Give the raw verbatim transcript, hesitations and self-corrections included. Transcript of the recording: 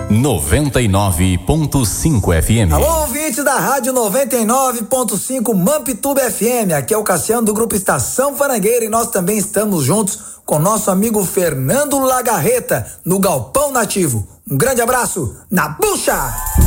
noventa e nove ponto cinco F M. Alô, ouvintes da Rádio noventa e nove ponto cinco Mampituba F M. Aqui é o Cassiano do Grupo Estação Farangueira e nós também estamos juntos com nosso amigo Fernando Lagarreta no Galpão Nativo. Um grande abraço, na bucha!